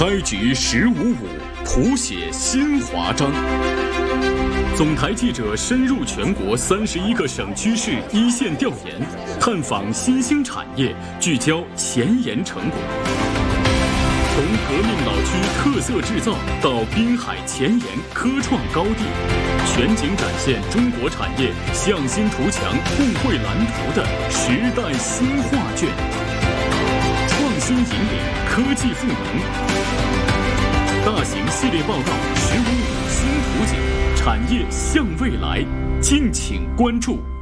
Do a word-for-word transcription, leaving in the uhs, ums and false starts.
开局十五五，谱写新华章。总台记者深入全国三十一个省区市一线调研，探访新兴产业，聚焦前沿成果。从革命老区特色制造到滨海前沿科创高地，全景展现中国产业向心图强、互惠蓝图的时代新画卷。创新引领，科技赋能。大型系列报道十五五新图景，产业向未来，敬请关注。